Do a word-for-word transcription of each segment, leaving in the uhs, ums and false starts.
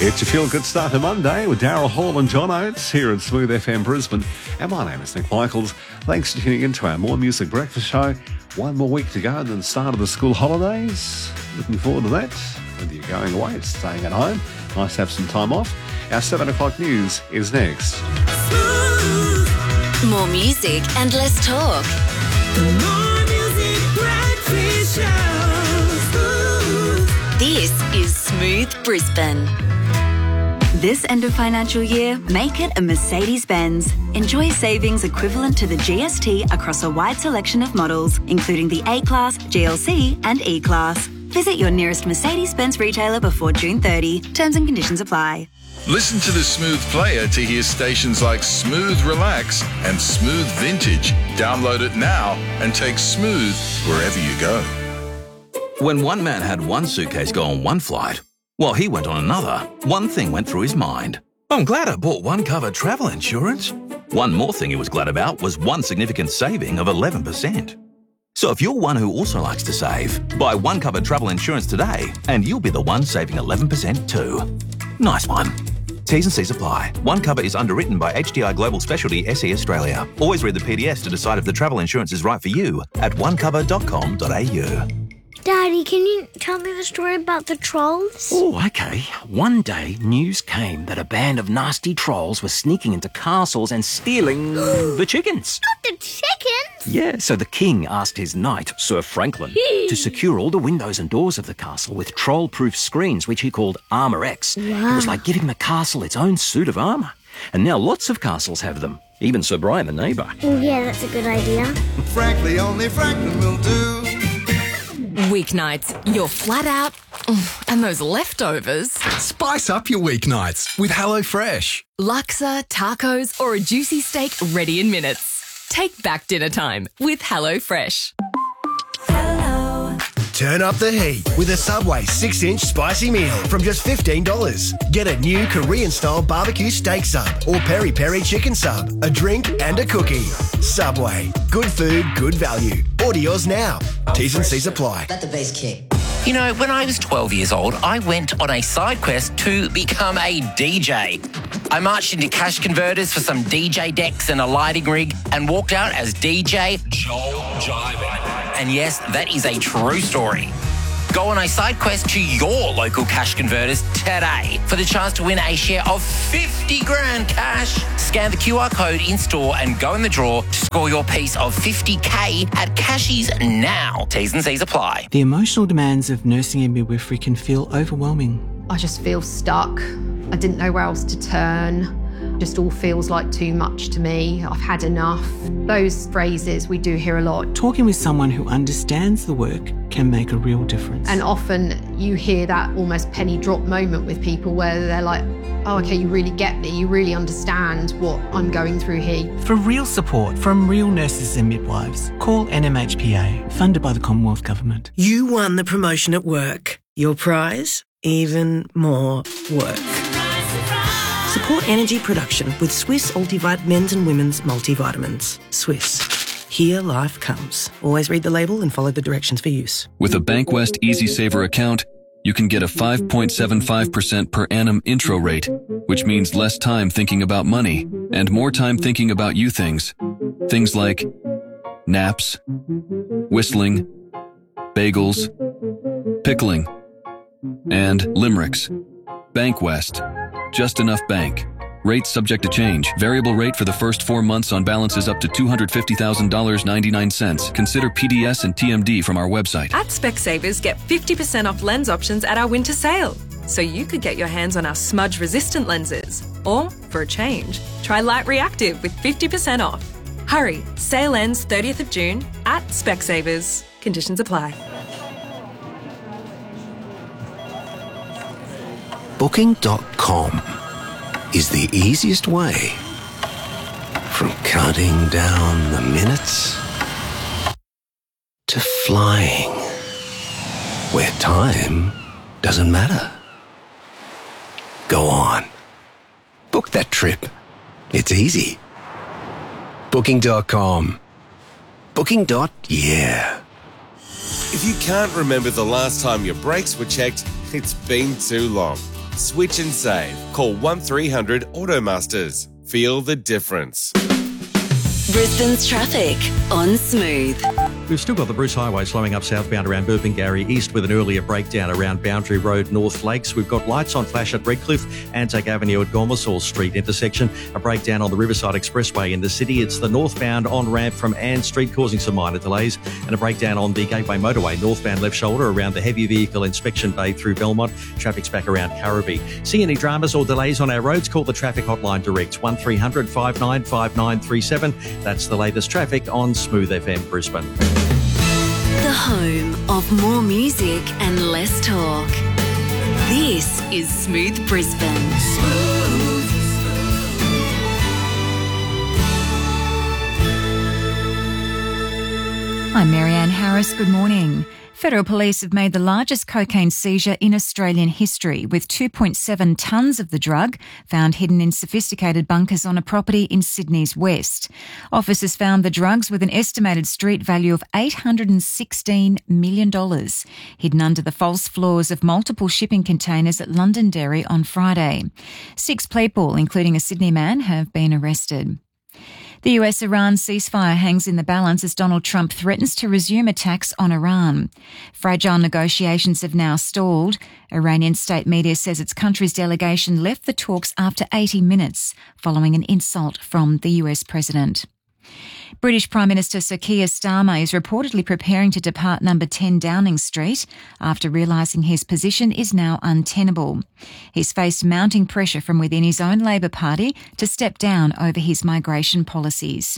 It's your feel-good start to Monday with Daryl Hall and John Oates here at Smooth F M Brisbane. And my name is Nick Michaels. Thanks for tuning in to our More Music Breakfast Show. One more week to go than the start of the school holidays. Looking forward to that. Whether you're going away or staying at home, nice to have some time off. Our seven o'clock news is next. More music and less talk. More Music Breakfast Show. This is Smooth Brisbane. This end of financial year, make it a Mercedes-Benz. Enjoy savings equivalent to the G S T across a wide selection of models, including the A-Class, G L C and E-Class. Visit your nearest Mercedes-Benz retailer before June thirtieth. Terms and conditions apply. Listen to the Smooth Player to hear stations like Smooth Relax and Smooth Vintage. Download it now and take Smooth wherever you go. When one man had one suitcase go on one flight, while he went on another, one thing went through his mind. I'm glad I bought One Cover travel insurance. One more thing he was glad about was one significant saving of eleven percent. So if you're one who also likes to save, buy One Cover travel insurance today and you'll be the one saving eleven percent too. Nice one. T's and C's apply. One Cover is underwritten by H D I Global Specialty S E Australia. Always read the P D S to decide if the travel insurance is right for you at one cover dot com dot a u. Daddy, can you tell me the story about the trolls? Oh, okay. One day, news came that a band of nasty trolls were sneaking into castles and stealing the chickens. Not the chickens! Yeah, so the king asked his knight, Sir Franklin, to secure all the windows and doors of the castle with troll-proof screens, which he called Armour X. Wow. It was like giving the castle its own suit of armour. And now lots of castles have them. Even Sir Brian, the neighbour. Oh, yeah, that's a good idea. Frankly, only Franklin will do. Weeknights, you're flat out, and those leftovers. Spice up your weeknights with HelloFresh. Laksa, tacos, or a juicy steak ready in minutes. Take back dinner time with HelloFresh. Turn up the heat with a Subway six-inch spicy meal from just fifteen dollars. Get a new Korean-style barbecue steak sub or peri-peri chicken sub, a drink and a cookie. Subway. Good food, good value. Order yours now. T's and C's apply. Let the bass kick. You know, when I was twelve years old, I went on a side quest to become a D J. I marched into cash converters for some D J decks and a lighting rig and walked out as D J Joel Jiving. And yes, that is a true story. Go on a side quest to your local cash converters today for the chance to win a share of fifty grand cash. Scan the Q R code in store and go in the draw to score your piece of fifty K at Cashies now. T's and C's apply. The emotional demands of nursing and midwifery can feel overwhelming. I just feel stuck. I didn't know where else to turn. Just all feels like too much to me. I've had enough. Those phrases we do hear a lot. Talking with someone who understands the work can make a real difference. And often you hear that almost penny drop moment with people where they're like, oh, okay, you really get me. You really understand what I'm going through here. For real support from real nurses and midwives, call N M H P A, funded by the Commonwealth Government. You won the promotion at work. Your prize? Even more work. Support energy production with Swiss Ultivite men's and women's multivitamins. Swiss. Here life comes. Always read the label and follow the directions for use. With a Bankwest Easy Saver account, you can get a five point seven five percent per annum intro rate, which means less time thinking about money and more time thinking about you things. Things like naps, whistling, bagels, pickling, and limericks. Bankwest. Just enough bank. Rate subject to change. Variable rate for the first four months on balances up to two hundred fifty thousand dollars and ninety-nine cents. Consider P D S and T M D from our website. At Specsavers, get fifty percent off lens options at our winter sale. So you could get your hands on our smudge-resistant lenses. Or, for a change, try Light Reactive with fifty percent off. Hurry, sale ends thirtieth of June at Specsavers. Conditions apply. Booking dot com is the easiest way from counting down the minutes to flying where time doesn't matter. Go on. Book that trip. It's easy. Booking dot com. Booking. Yeah. If you can't remember the last time your brakes were checked, it's been too long. Switch and save. Call one three hundred Automasters. Feel the difference. Brisbane's traffic on Smooth. We've still got the Bruce Highway slowing up southbound around Burpengary East with an earlier breakdown around Boundary Road, North Lakes. We've got lights on flash at Redcliffe, Anzac Avenue at Gormasall Street intersection. A breakdown on the Riverside Expressway in the city. It's the northbound on-ramp from Ann Street causing some minor delays. And a breakdown on the Gateway Motorway, northbound left shoulder around the heavy vehicle inspection bay through Belmont. Traffic's back around Currabee. See any dramas or delays on our roads? Call the traffic hotline direct, one three hundred five nine five nine three seven. That's the latest traffic on Smooth F M Brisbane. The home of more music and less talk. This is Smooth Brisbane. Smooth. I'm Marianne Harris. Good morning. Federal Police have made the largest cocaine seizure in Australian history, with two point seven tonnes of the drug found hidden in sophisticated bunkers on a property in Sydney's west. Officers found the drugs with an estimated street value of eight hundred sixteen million dollars, hidden under the false floors of multiple shipping containers at Londonderry on Friday. Six people, including a Sydney man, have been arrested. The U S-Iran ceasefire hangs in the balance as Donald Trump threatens to resume attacks on Iran. Fragile negotiations have now stalled. Iranian state media says its country's delegation left the talks after eighty minutes, following an insult from the U S president. British Prime Minister Sir Keir Starmer is reportedly preparing to depart number ten Downing Street after realising his position is now untenable. He's faced mounting pressure from within his own Labour Party to step down over his migration policies.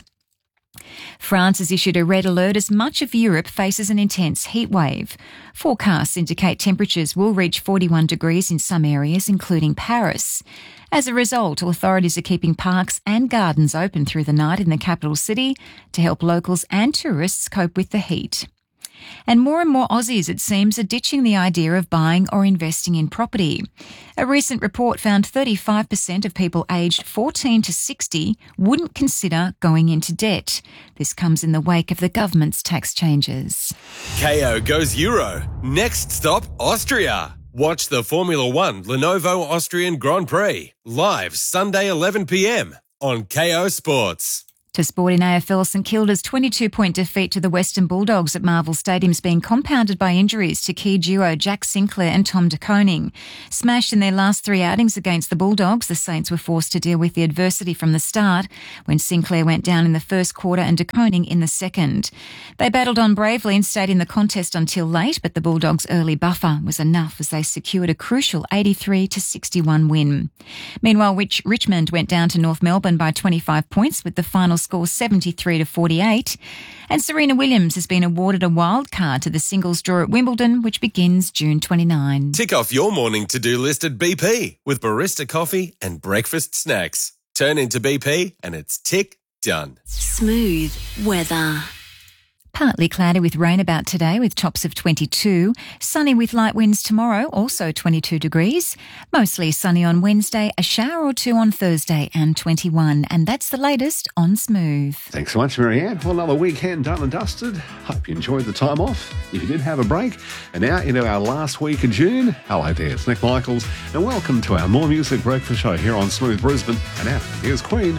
France has issued a red alert as much of Europe faces an intense heat wave. Forecasts indicate temperatures will reach forty-one degrees in some areas, including Paris. As a result, authorities are keeping parks and gardens open through the night in the capital city to help locals and tourists cope with the heat. And more and more Aussies, it seems, are ditching the idea of buying or investing in property. A recent report found thirty-five percent of people aged fourteen to sixty wouldn't consider going into debt. This comes in the wake of the government's tax changes. K O goes Euro. Next stop, Austria. Watch the Formula One Lenovo Austrian Grand Prix live Sunday eleven p m on K O Sports. To sport in A F L, St Kilda's twenty-two point defeat to the Western Bulldogs at Marvel Stadium's been compounded by injuries to key duo Jack Sinclair and Tom De Koning. Smashed in their last three outings against the Bulldogs, the Saints were forced to deal with the adversity from the start when Sinclair went down in the first quarter and De Koning in the second. They battled on bravely and stayed in the contest until late, but the Bulldogs' early buffer was enough as they secured a crucial eighty-three to sixty-one win. Meanwhile, Rich- Richmond went down to North Melbourne by twenty-five points with the final score seventy-three to forty-eight, and Serena Williams has been awarded a wild card to the singles draw at Wimbledon, which begins June twenty-ninth. Tick off your morning to-do list at B P with barista coffee and breakfast snacks. Turn into B P and it's tick done. Smooth weather. Partly cloudy with rain about today with tops of twenty-two. Sunny with light winds tomorrow, also twenty-two degrees. Mostly sunny on Wednesday, a shower or two on Thursday and twenty-one. And that's the latest on Smooth. Thanks so much, Marianne. Well, another weekend done and dusted. Hope you enjoyed the time off. If you did have a break. And now into our last week of June. Hello there, it's Nick Michaels. And welcome to our More Music Breakfast Show here on Smooth Brisbane. And now, here's Queen.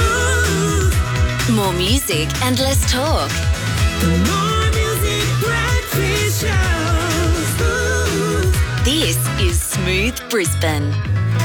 More music and less talk. More music breakfast show. This is Smooth Brisbane.